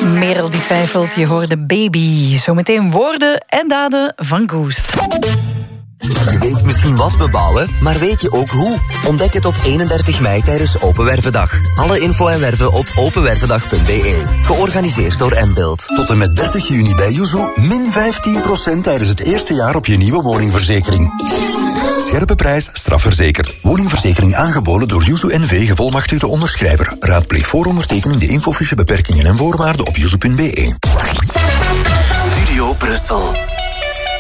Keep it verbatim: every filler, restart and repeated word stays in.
Merel die twijfelt, je hoorde Baby. Zometeen woorden en daden van Goose. Je weet misschien wat we bouwen, maar weet je ook hoe? Ontdek het op eenendertig mei tijdens Open Wervendag. Alle info en werven op openwervendag punt b e. Georganiseerd door Mbuild. Tot en met dertig juni bij Yuzu min vijftien procent tijdens het eerste jaar op je nieuwe woningverzekering. Scherpe prijs, strafverzekerd. Woningverzekering aangeboden door Yuzu N V, gevolmachtigde onderschrijver. Raadpleeg voor ondertekening de infofiche, beperkingen en voorwaarden op yuzu punt b e. Studio Brussel.